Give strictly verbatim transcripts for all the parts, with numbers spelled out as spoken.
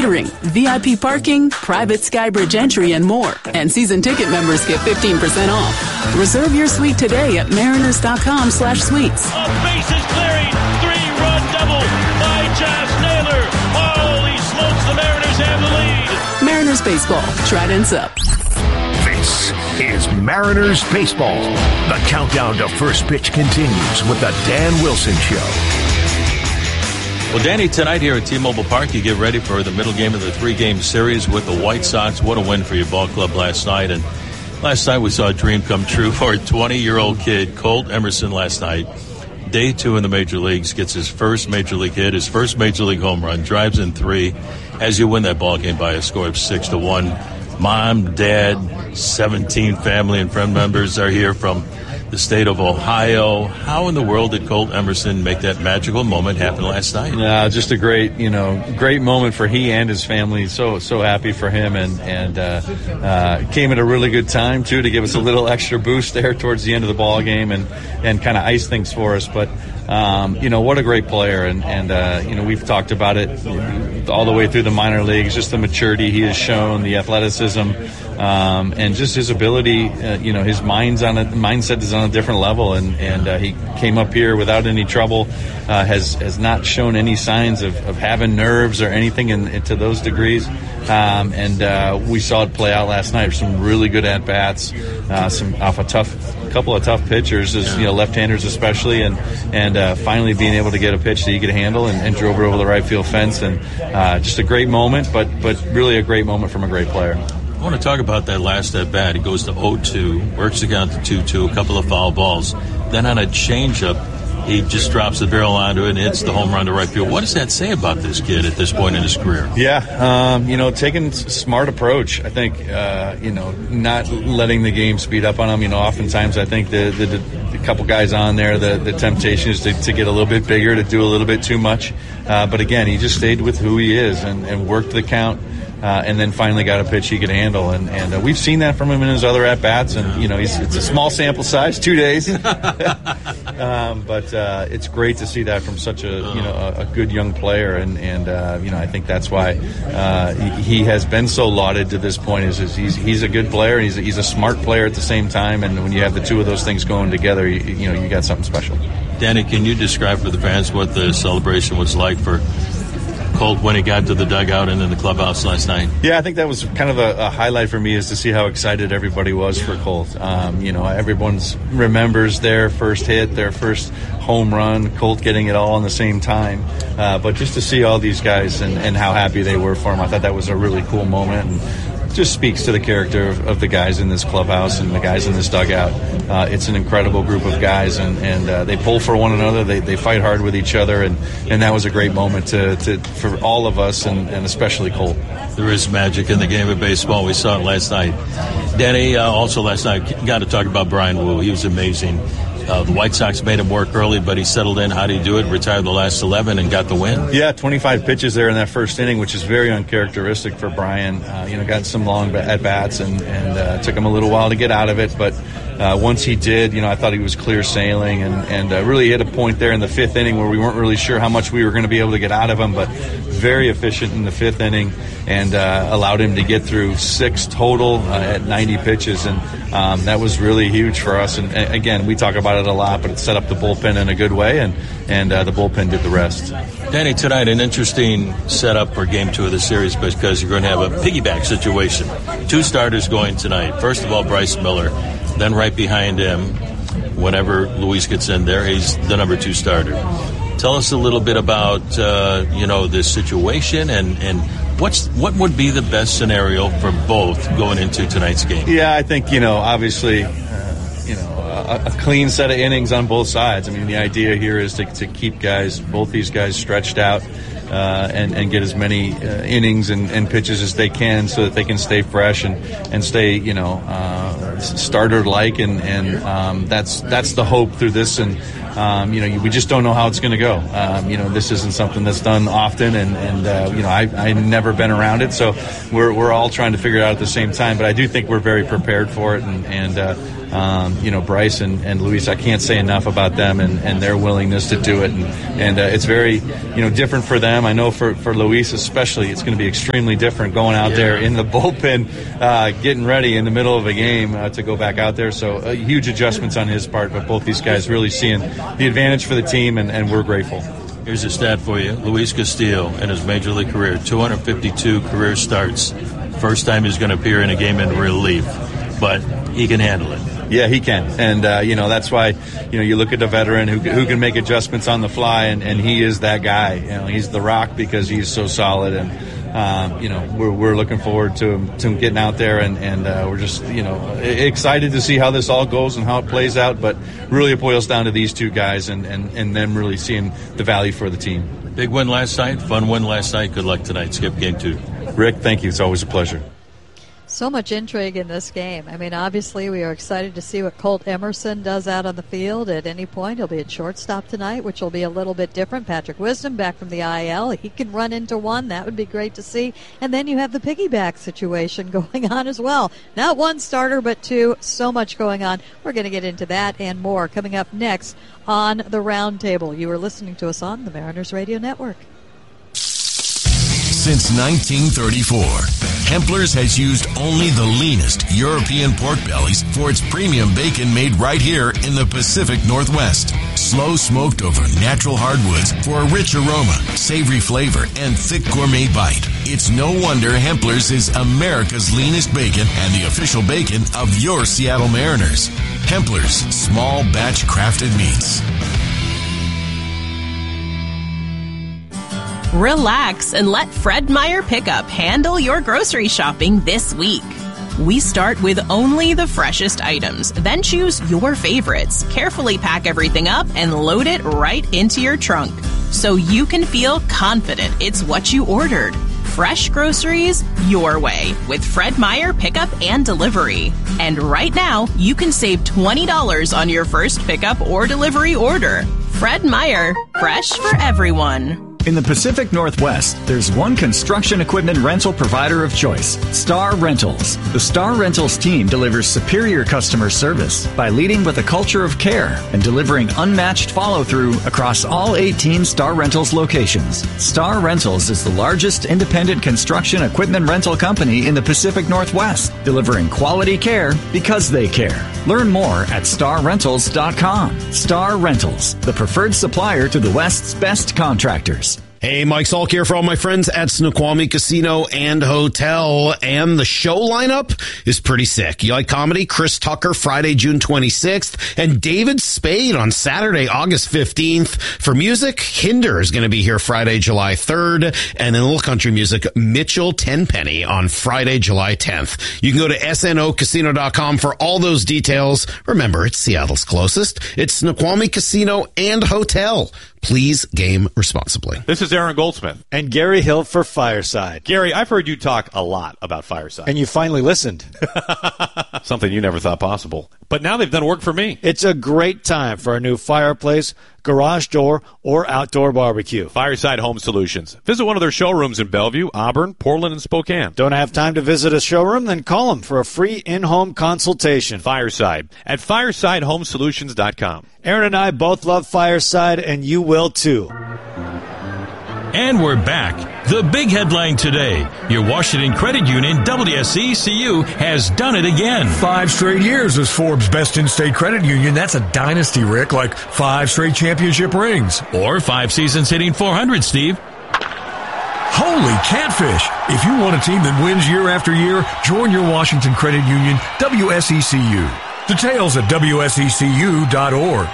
catering, V I P parking, private Skybridge entry, and more. And season ticket members get fifteen percent off. Reserve your suite today at mariners.com slash suites. A bases clearing, three-run double by Josh Naylor. Holy smokes, the Mariners have the lead. Mariners Baseball. Trident's up. This is Mariners Baseball. The countdown to first pitch continues with the Dan Wilson Show. Well, Danny, tonight here at T-Mobile Park, you get ready for the middle game of the three-game series with the White Sox. What a win for your ball club last night. And last night we saw a dream come true for a twenty-year-old kid, Colt Emerson, last night. Day two in the major leagues, gets his first major league hit, his first major league home run, drives in three as you win that ball game by a score of six to one. Mom, dad, seventeen family and friend members are here from the state of Ohio. How in the world did Colt Emerson make that magical moment happen last night? Uh, just a great, you know, great moment for he and his family. So, so happy for him, and and uh, uh, came at a really good time too to give us a little extra boost there towards the end of the ball game and and kind of ice things for us. But um, you know, what a great player, and and uh, you know, we've talked about it all the way through the minor leagues, just the maturity he has shown, the athleticism, um, and just his ability. Uh, you know, his mind's on a mindset is on a different level, and and uh, he came up here without any trouble. Uh, has has not shown any signs of, of having nerves or anything in, in to those degrees. Um, and uh, we saw it play out last night. Some really good at bats, uh, some off a tough couple of tough pitchers, as you know, left-handers especially, and and uh, finally being able to get a pitch that he could handle, and, and drove it over the right field fence. And uh, just a great moment, but but really a great moment from a great player. I want to talk about that last at bat. He goes to oh two, works it down to two two, a couple of foul balls. Then on a changeup, he just drops the barrel onto it and hits the home run to right field. What does that say about this kid at this point in his career? Yeah, um, you know, taking a smart approach. I think, uh, you know, not letting the game speed up on him. You know, oftentimes I think the, the, the couple guys on there, the, the temptation is to, to get a little bit bigger, to do a little bit too much. Uh, but again, he just stayed with who he is and, and worked the count. Uh, and then finally got a pitch he could handle, and and uh, we've seen that from him in his other at bats. And you know, he's, it's a small sample size, two days, um, but uh, it's great to see that from such a you know a, a good young player. And and uh, you know, I think that's why uh, he, he has been so lauded to this point. Is, is he's he's a good player, and he's a, he's a smart player at the same time. And when you have the two of those things going together, you, you know, you got something special. Danny, can you describe for the fans what the celebration was like for Colt when he got to the dugout and in the clubhouse last night? Yeah, I think that was kind of a, a highlight for me, is to see how excited everybody was for Colt. Um, you know, everyone remembers their first hit, their first home run, Colt getting it all in the same time. Uh, but just to see all these guys and, and how happy they were for him, I thought that was a really cool moment. And just speaks to the character of, of the guys in this clubhouse and the guys in this dugout. Uh, it's an incredible group of guys, and, and uh, they pull for one another. They they fight hard with each other, and, and that was a great moment to, to for all of us, and, and especially Colt. There is magic in the game of baseball. We saw it last night. Danny, uh, also last night, got to talk about Bryan Woo. He was amazing. Uh, the White Sox made him work early, but he settled in. How did he do it? Retired the last eleven and got the win? Yeah, twenty-five pitches there in that first inning, which is very uncharacteristic for Bryan. Uh, you know, got some long at-bats, and, and uh, took him a little while to get out of it. But uh, once he did, you know, I thought he was clear sailing, and, and uh, really hit a point there in the fifth inning where we weren't really sure how much we were going to be able to get out of him, but very efficient in the fifth inning, and uh, allowed him to get through six total uh, at ninety pitches. And um, that was really huge for us. And, and again, we talk about it a lot, but it set up the bullpen in a good way, and, and uh, the bullpen did the rest. Danny, tonight an interesting setup for game two of the series, because you're going to have a piggyback situation. Two starters going tonight. First of all, Bryce Miller. Then right behind him, whenever Luis gets in there, he's the number two starter. Tell us a little bit about, uh, you know, this situation, and, and what's what would be the best scenario for both going into tonight's game? Yeah, I think, you know, obviously, uh, you know, a, a clean set of innings on both sides. I mean, the idea here is to, to keep guys, both these guys, stretched out. Uh, and, and get as many uh, innings and, and pitches as they can, so that they can stay fresh and, and stay, you know, uh, starter-like, and, and um, that's that's the hope through this. And um, you know, we just don't know how it's going to go. Um, you know, this isn't something that's done often, and, and uh, you know, I I've never been around it, so we're we're all trying to figure it out at the same time. But I do think we're very prepared for it, and and uh, um, you know, Bryce and, and Luis, I can't say enough about them and, and their willingness to do it. And, and uh, it's very, you know, different for them. I know for, for Luis especially, it's going to be extremely different going out yeah. there in the bullpen, uh, getting ready in the middle of a game uh, to go back out there. So uh, huge adjustments on his part, but both these guys really seeing the advantage for the team, and, and we're grateful. Here's a stat for you. Luis Castillo, in his major league career, two hundred fifty-two career starts. First time he's going to appear in a game in relief, but he can handle it. Yeah, he can. And, uh, you know, that's why, you know, you look at a veteran who who can make adjustments on the fly, and, and he is that guy. You know, he's the rock because he's so solid. And, um, you know, we're we're looking forward to him, to him getting out there, and, and uh, we're just, you know, excited to see how this all goes and how it plays out. But really it boils down to these two guys and, and, and them really seeing the value for the team. Big win last night, fun win last night. Good luck tonight. Skip game two. Rick, thank you. It's always a pleasure. So much intrigue in this game. I mean, obviously, we are excited to see what Colt Emerson does out on the field. At any point, he'll be at shortstop tonight, which will be a little bit different. Patrick Wisdom back from the I L. He can run into one. That would be great to see. And then you have the piggyback situation going on as well. Not one starter, but two. So much going on. We're going to get into that and more coming up next on the Roundtable. You are listening to us on the Mariners Radio Network. Since nineteen thirty-four, Hempler's has used only the leanest European pork bellies for its premium bacon made right here in the Pacific Northwest. Slow smoked over natural hardwoods for a rich aroma, savory flavor, and thick gourmet bite. It's no wonder Hempler's is America's leanest bacon and the official bacon of your Seattle Mariners. Hempler's, small batch crafted meats. Relax and let Fred Meyer Pickup handle your grocery shopping this week. We start with only the freshest items, then choose your favorites, carefully pack everything up, and load it right into your trunk so you can feel confident it's what you ordered. Fresh groceries your way with Fred Meyer Pickup and Delivery. And right now, you can save twenty dollars on your first pickup or delivery order. Fred Meyer, fresh for everyone. In the Pacific Northwest, there's one construction equipment rental provider of choice, Star Rentals. The Star Rentals team delivers superior customer service by leading with a culture of care and delivering unmatched follow-through across all eighteen Star Rentals locations. Star Rentals is the largest independent construction equipment rental company in the Pacific Northwest, delivering quality care because they care. Learn more at star rentals dot com. Star Rentals, the preferred supplier to the West's best contractors. Hey, Mike Salk here for all my friends at Snoqualmie Casino and Hotel. And the show lineup is pretty sick. You like comedy? Chris Tucker, Friday, June twenty-sixth. And David Spade on Saturday, August fifteenth. For music, Hinder is going to be here Friday, July third. And in little country music, Mitchell Tenpenny on Friday, July tenth. You can go to S N O casino dot com for all those details. Remember, it's Seattle's closest. It's Snoqualmie Casino and Hotel. Please game responsibly. This is Aaron Goldsmith. And Gary Hill for Fireside. Gary, I've heard you talk a lot about Fireside. And you finally listened. Something you never thought possible. But now they've done work for me. It's a great time for a new fireplace, garage door, or outdoor barbecue. Fireside Home Solutions. Visit one of their showrooms in Bellevue, Auburn, Portland, and Spokane. Don't have time to visit a showroom? Then call them for a free in-home consultation. Fireside at fireside home solutions dot com. Aaron and I both love Fireside, and you will too. And we're back. The big headline today. Your Washington Credit Union, W S E C U, has done it again. Five straight years as Forbes' best in-state credit union. That's a dynasty, Rick, like five straight championship rings. Or five seasons hitting four hundred, Steve. Holy catfish. If you want a team that wins year after year, join your Washington Credit Union, W S E C U. Details at W S E C U dot org.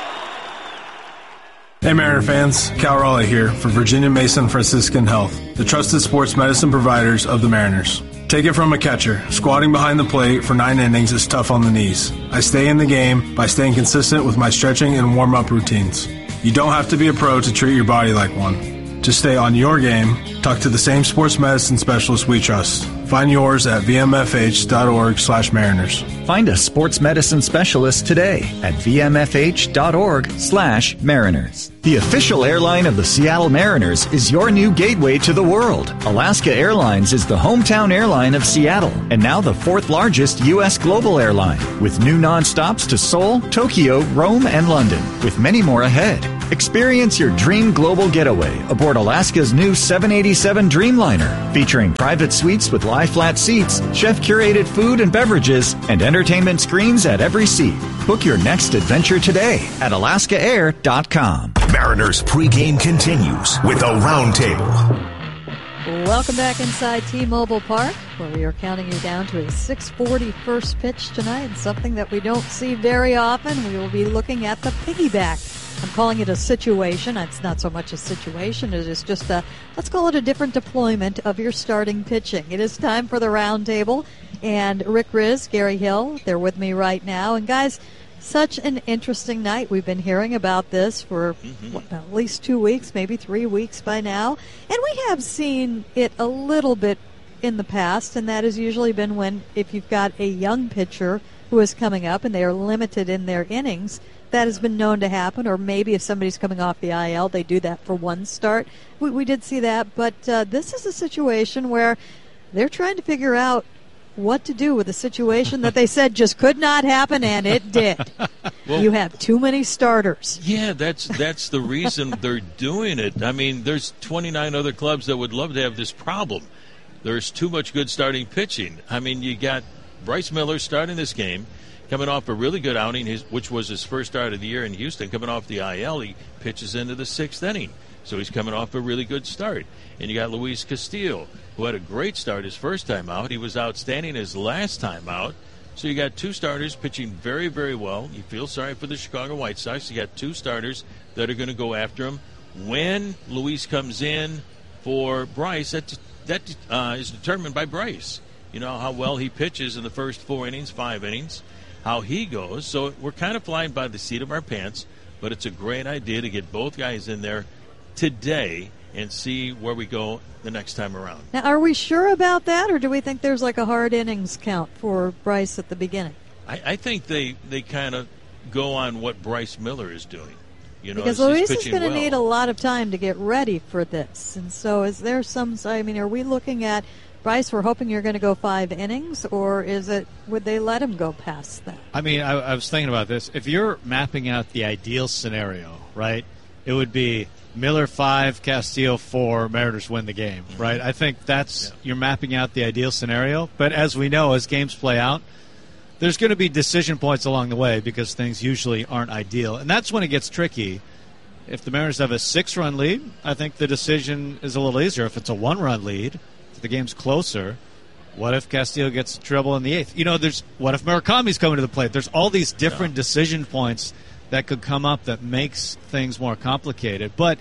Hey Mariner fans, Cal Raleigh here for Virginia Mason Franciscan Health, the trusted sports medicine providers of the Mariners. Take it from a catcher. Squatting behind the plate for nine innings is tough on the knees. I stay in the game by staying consistent with my stretching and warm-up routines. You don't have to be a pro to treat your body like one. To stay on your game, talk to the same sports medicine specialist we trust. Find yours at v m f h dot org slash mariners. Find a sports medicine specialist today at v m f h dot org slash mariners. The official airline of the Seattle Mariners is your new gateway to the world. Alaska Airlines is the hometown airline of Seattle and now the fourth largest U S global airline, with new nonstops to Seoul, Tokyo, Rome, and London, with many more ahead. Experience your dream global getaway aboard Alaska's new seven eighty-seven Dreamliner, featuring private suites with lie-flat seats, chef-curated food and beverages, and entertainment screens at every seat. Book your next adventure today at alaska air dot com. Mariners pregame continues with a roundtable. Welcome back inside T-Mobile Park, where we are counting you down to a six forty first pitch tonight, something that we don't see very often. We will be looking at the piggyback. I'm calling it a situation. It's not so much a situation. It is just a, let's call it a different deployment of your starting pitching. It is time for the roundtable. And Rick Riz, Gary Hill, they're with me right now. And guys, such an interesting night. We've been hearing about this for mm-hmm. what, at least two weeks, maybe three weeks by now. And we have seen it a little bit in the past, and that has usually been when, if you've got a young pitcher who is coming up and they are limited in their innings, that has been known to happen. Or maybe if somebody's coming off the I L, they do that for one start. We, we did see that, but uh, this is a situation where they're trying to figure out what to do with a situation that they said just could not happen, and it did. Well, you have too many starters. Yeah, that's that's the reason they're doing it. I mean, there's twenty-nine other clubs that would love to have this problem. There's too much good starting pitching. I mean, you got Bryce Miller starting this game, coming off a really good outing, his, which was his first start of the year in Houston. Coming off the I L, he pitches into the sixth inning. So he's coming off a really good start. And you got Luis Castillo, who had a great start his first time out. He was outstanding his last time out. So you got two starters pitching very, very well. You feel sorry for the Chicago White Sox. You got two starters that are going to go after him. When Luis comes in for Bryce, that, that uh, is determined by Bryce. You know, how well he pitches in the first four innings, five innings, how he goes. So we're kind of flying by the seat of our pants, but it's a great idea to get both guys in there today and see where we go the next time around. Now, are we sure about that, or do we think there's like a hard innings count for Bryce at the beginning? I, I think they, they kind of go on what Bryce Miller is doing. You know, because Luis is going to well. need a lot of time to get ready for this. And so is there some, I mean, are we looking at Bryce, we're hoping you're going to go five innings, or is it, would they let him go past that? I mean, I, I was thinking about this. If you're mapping out the ideal scenario, right, it would be Miller five, Castillo four, Mariners win the game, right? I think that's, yeah. You're mapping out the ideal scenario. But as we know, as games play out, there's going to be decision points along the way because things usually aren't ideal. And that's when it gets tricky. If the Mariners have a six-run lead, I think the decision is a little easier. If it's a one-run lead, if the game's closer, what if Castillo gets trouble in the eighth? You know, there's what if Murakami's coming to the plate? There's all these different yeah. decision points that could come up that makes things more complicated. But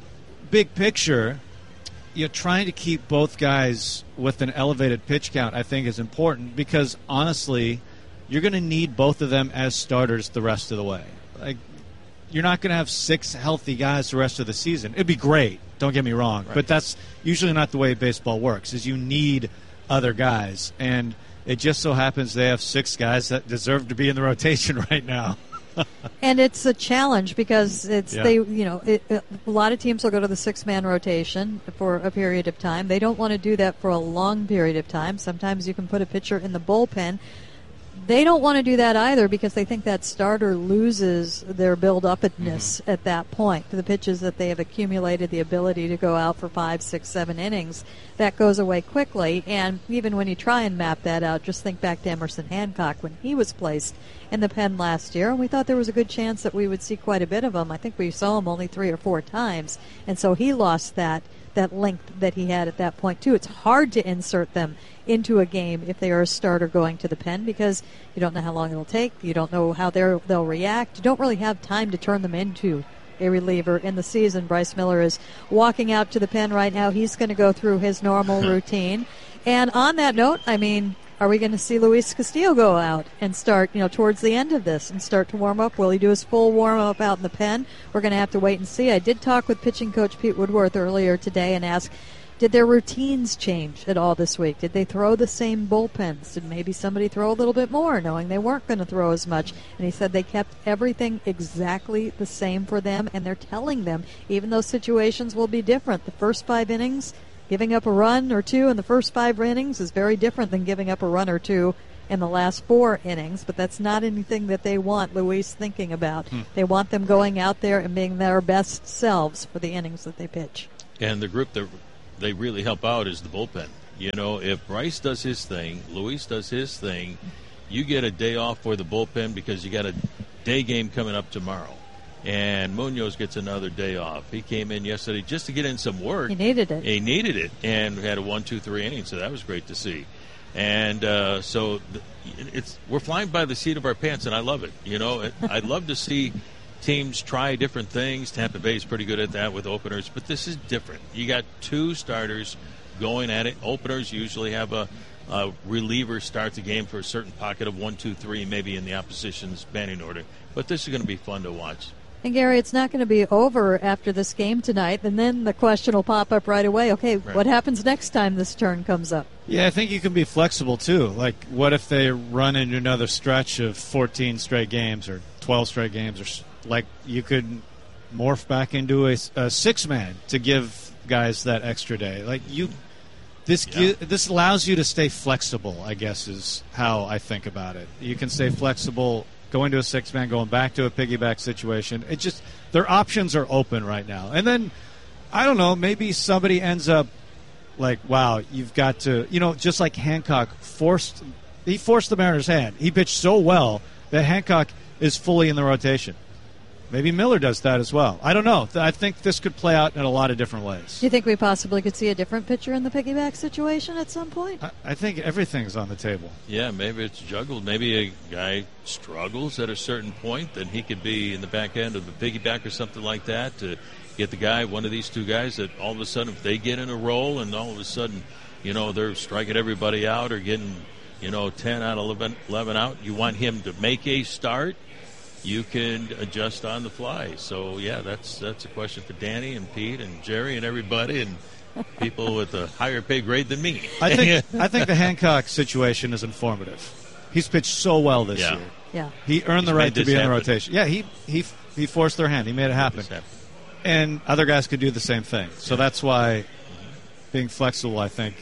big picture, you're trying to keep both guys with an elevated pitch count, I think, is important because, honestly, you're going to need both of them as starters the rest of the way. Like, you're not going to have six healthy guys the rest of the season. It'd be great, don't get me wrong, right. But that's usually not the way baseball works, is you need other guys. And it just so happens they have six guys that deserve to be in the rotation right now. And it's a challenge because it's yeah. they you know it, it, a lot of teams will go to the six-man rotation for a period of time. They don't want to do that for a long period of time. Sometimes you can put a pitcher in the bullpen. They don't want to do that either because they think that starter loses their build-upness mm-hmm. at that point. The pitches that they have accumulated the ability to go out for five, six, seven innings, that goes away quickly. And even when you try and map that out, just think back to Emerson Hancock when he was placed in the pen last year, and we thought there was a good chance that we would see quite a bit of him. I think we saw him only three or four times, and so he lost that that length that he had at that point too. It's hard to insert them into a game if they are a starter going to the pen because you don't know how long it'll take. You don't know how they'll they'll react. You don't really have time to turn them into a reliever in the season. Bryce Miller is walking out to the pen right now. He's going to go through his normal routine. And on that note, I mean, Are we going to see Luis Castillo go out and start, you know, towards the end of this and start to warm up? Will he do his full warm-up out in the pen? We're going to have to wait and see. I did talk with pitching coach Pete Woodworth earlier today and ask, did their routines change at all this week? Did they throw the same bullpens? Did maybe somebody throw a little bit more, knowing they weren't going to throw as much? And he said they kept everything exactly the same for them, and they're telling them, even though situations will be different, the first five innings, giving up a run or two in the first five innings is very different than giving up a run or two in the last four innings, but that's not anything that they want Luis thinking about. Hmm. They want them going out there and being their best selves for the innings that they pitch. And the group that they really help out is the bullpen. You know, if Bryce does his thing, Luis does his thing, you get a day off for the bullpen because you got a day game coming up tomorrow. And Munoz gets another day off. He came in yesterday just to get in some work. He needed it. He needed it, and had a one, two, three inning, so that was great to see. And uh, so it's we're flying by the seat of our pants, and I love it. You know, I'd love to see teams try different things. Tampa Bay is pretty good at that with openers, but this is different. You got two starters going at it. Openers usually have a, a reliever start the game for a certain pocket of one, two, three, maybe in the opposition's batting order. But this is going to be fun to watch. And, Gary, it's not going to be over after this game tonight, and then the question will pop up right away. Okay, right. What happens next time this turn comes up? Yeah, I think you can be flexible, too. Like, what if they run into another stretch of fourteen straight games or twelve straight games? Or like, you could morph back into a, a six-man to give guys that extra day. Like, you, this Yeah. this allows you to stay flexible, I guess, is how I think about it. You can stay flexible going to a six-man, going back to a piggyback situation. It just, their options are open right now. And then, I don't know, maybe somebody ends up like, wow, you've got to, you know, just like Hancock forced, he forced the Mariners' hand. He pitched so well that Hancock is fully in the rotation. Maybe Miller does that as well. I don't know. I think this could play out in a lot of different ways. Do you think we possibly could see a different pitcher in the piggyback situation at some point? I, I think everything's on the table. Yeah, maybe it's juggled. Maybe a guy struggles at a certain point, then he could be in the back end of the piggyback or something like that to get the guy, one of these two guys, that all of a sudden, if they get in a roll and all of a sudden, you know, they're striking everybody out or getting, you know, ten out of eleven, eleven out, you want him to make a start. You can adjust on the fly. So, yeah, that's that's a question for Danny and Pete and Jerry and everybody and people with a higher pay grade than me. I think I think the Hancock situation is informative. He's pitched so well this yeah. year. Yeah. He earned He's the right made to this be in the happen. rotation. Yeah, he he he forced their hand. He made it happen. happen. And other guys could do the same thing. So that's why being flexible, I think,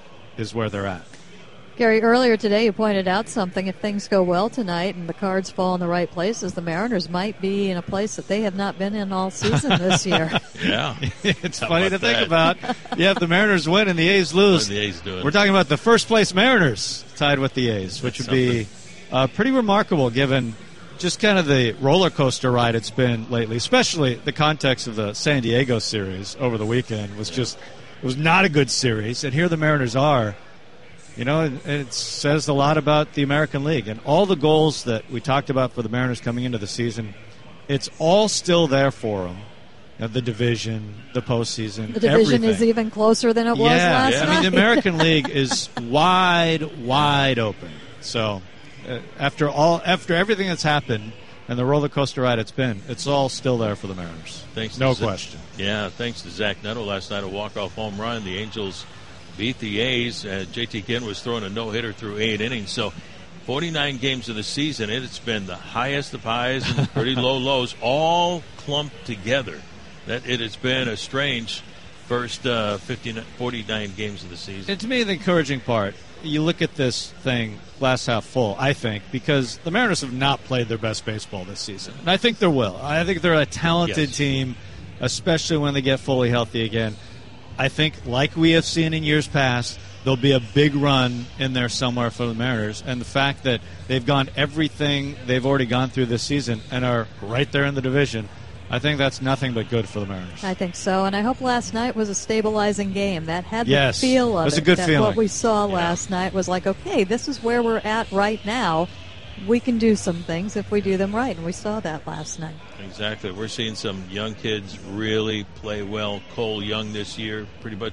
is where they're at. Gary, earlier today you pointed out something. If things go well tonight and the cards fall in the right places, the Mariners might be in a place that they have not been in all season this year. Yeah. It's How funny about to think that? about. Yeah, if the Mariners win and the A's lose, What are the A's doing? we're talking about the first-place Mariners tied with the A's, which That's would be uh, pretty remarkable given just kind of the roller coaster ride it's been lately, especially the context of the San Diego series over the weekend was just it was not a good series, and here the Mariners are. You know, it, it says a lot about the American League. And all the goals that we talked about for the Mariners coming into the season, it's all still there for them. You know, the division, the postseason, The division everything. is even closer than it was yeah, last yeah. night. I mean, the American League is wide, wide open. So uh, after all, after everything that's happened and the roller coaster ride it's been, it's all still there for the Mariners. Thanks no to Zach- question. Yeah, thanks to Zach Neto last night, a walk-off home run. The Angels beat the A's. Uh, J T Kinn was throwing a no-hitter through eight innings. So forty-nine games of the season, it's been the highest of highs and pretty low lows, all clumped together. That it has been a strange first uh, fifty-nine, forty-nine games of the season. And to me, the encouraging part, you look at this thing glass half full, I think, because the Mariners have not played their best baseball this season. And I think they will. I think they're a talented Yes. team, especially when they get fully healthy again. I think, like we have seen in years past, there'll be a big run in there somewhere for the Mariners. And the fact that they've gone everything they've already gone through this season and are right there in the division, I think that's nothing but good for the Mariners. I think so, and I hope last night was a stabilizing game. That had Yes. the feel of It was it. a good that feeling. What we saw last night was like, okay, this is where we're at right now. We can do some things if we do them right, and we saw that last night. Exactly. We're seeing some young kids really play well. Cole Young this year, pretty much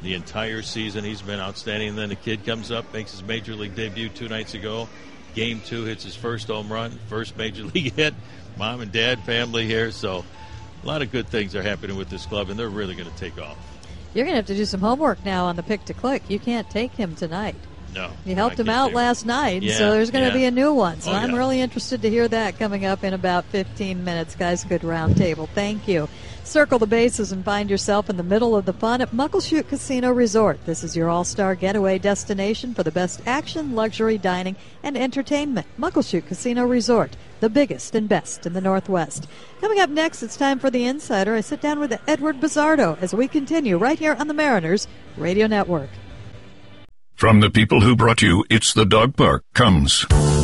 the entire season. He's been outstanding. And then the kid comes up, makes his major league debut two nights ago. Game two, hits his first home run, first major league hit. Mom and dad, family here. So a lot of good things are happening with this club, and they're really going to take off. You're going to have to do some homework now on the pick to click. You can't take him tonight. No. You helped him out last night, yeah, so there's going to yeah. be a new one. So oh, I'm yeah. really interested to hear that coming up in about fifteen minutes. Guys, good round table. Thank you. Circle the bases and find yourself in the middle of the fun at Muckleshoot Casino Resort. This is your all-star getaway destination for the best action, luxury, dining, and entertainment. Muckleshoot Casino Resort, the biggest and best in the Northwest. Coming up next, it's time for The Insider. I sit down with Edward Bizzardo as we continue right here on the Mariners Radio Network. From the people who brought you It's the Dog Park comes